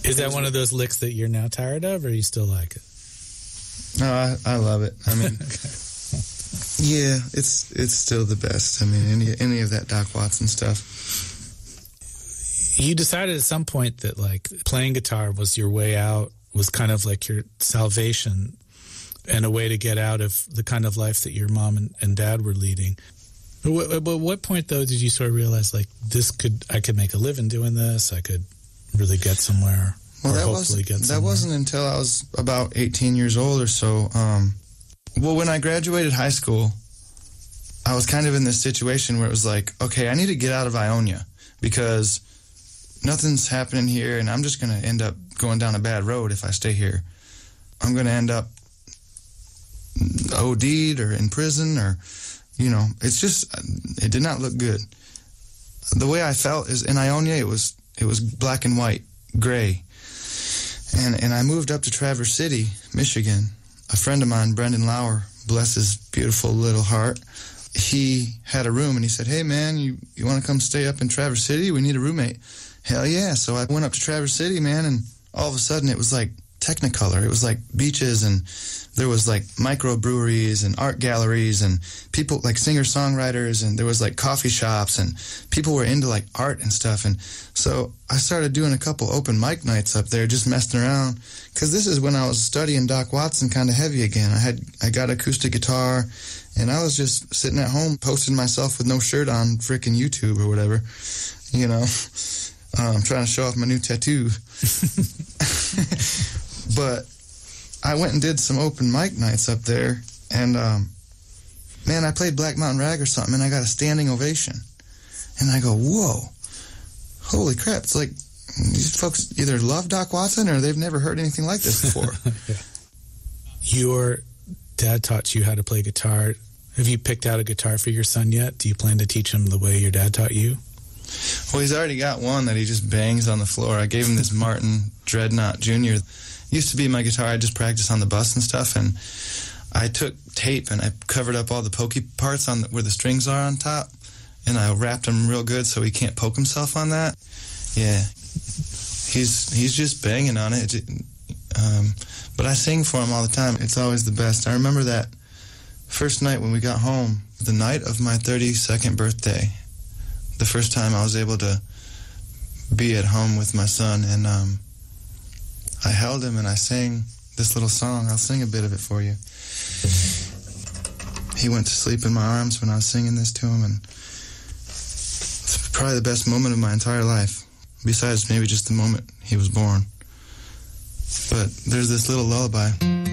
Is that one of those licks that you're now tired of, or you still like it? No, I love it. I mean, yeah, it's still the best. I mean, any of that Doc Watson stuff. You decided at some point that, like, playing guitar was your way out, was kind of like your salvation and a way to get out of the kind of life that your mom and dad were leading. But what point, though, did you sort of realize, like, I could make a living doing this, I could really get somewhere, well, that wasn't until I was about 18 years old or so. Well, when I graduated high school, I was kind of in this situation where it was like, okay, I need to get out of Ionia because nothing's happening here, and I'm just going to end up going down a bad road if I stay here. I'm going to end up OD'd or in prison, or, you know, it did not look good. The way I felt is in Ionia, it was black and white, gray. And I moved up to Traverse City, Michigan. A friend of mine, Brendan Lauer, bless his beautiful little heart, he had a room, and he said, hey, man, you want to come stay up in Traverse City? We need a roommate. Hell yeah. So I went up to Traverse City, man, and all of a sudden it was like Technicolor. It was like beaches, and there was like microbreweries and art galleries and people like singer-songwriters, and there was like coffee shops, and people were into like art and stuff. And so I started doing a couple open mic nights up there, just messing around, because this is when I was studying Doc Watson kind of heavy again. I got acoustic guitar, and I was just sitting at home posting myself with no shirt on frickin' YouTube or whatever, you know. I'm trying to show off my new tattoo. But I went and did some open mic nights up there, and man, I played Black Mountain Rag or something, and I got a standing ovation. And I go, whoa, holy crap. It's like these folks either love Doc Watson or they've never heard anything like this before. Yeah. Your dad taught you how to play guitar. Have you picked out a guitar for your son yet? Do you plan to teach him the way your dad taught you? Well, he's already got one that he just bangs on the floor. I gave him this Martin Dreadnought Jr. Used to be my guitar. I just practiced on the bus and stuff, and I took tape and I covered up all the pokey parts on where the strings are on top, and I wrapped him real good so he can't poke himself on that. Yeah, he's just banging on it. But I sing for him all the time. It's always the best. I remember that first night when we got home, the night of my 32nd birthday, the first time I was able to be at home with my son, and I held him and I sang this little song. I'll sing a bit of it for you. He went to sleep in my arms when I was singing this to him, and it's probably the best moment of my entire life, besides maybe just the moment he was born. But there's this little lullaby.